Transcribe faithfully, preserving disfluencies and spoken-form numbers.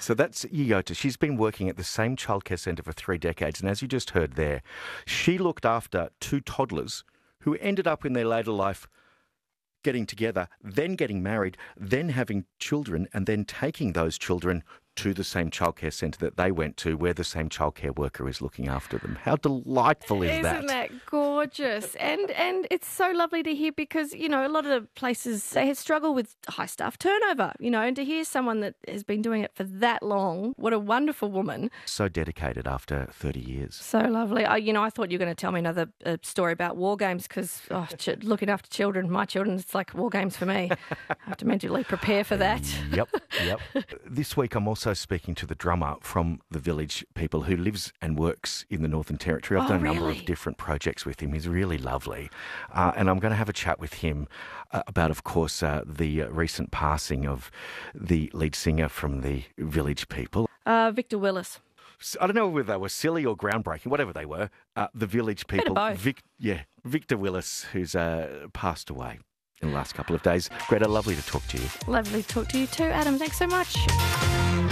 So that's Yota. She's been working at the same childcare centre for three decades. And as you just heard there, she looked after two toddlers who ended up in their later life getting together, then getting married, then having children, and then taking those children to the same childcare centre that they went to, where the same childcare worker is looking after them. How delightful is Isn't that? Isn't that gorgeous? And and it's so lovely to hear because, you know, a lot of places, they struggle with high staff turnover, you know, and to hear someone that has been doing it for that long, what a wonderful woman. So dedicated after thirty years. So lovely. I, you know, I thought you were going to tell me another uh, story about war games because oh, ch- looking after children, my children, it's like war games for me. I have to mentally prepare for that. Yep, yep. This week I'm also speaking to the drummer from the Village People who lives and works in the Northern Territory. I've Oh, done a number really? of different projects with him. He's really lovely. Uh, and I'm going to have a chat with him uh, about, of course, uh, the uh, recent passing of the lead singer from the Village People. Uh, Victor Willis. I don't know whether they were silly or groundbreaking, whatever they were. Uh, the Village Bit of People. both. Vic, yeah, Victor Willis, who's uh, passed away in the last couple of days. Greta, lovely to talk to you. Lovely to talk to you too, Adam. Thanks so much.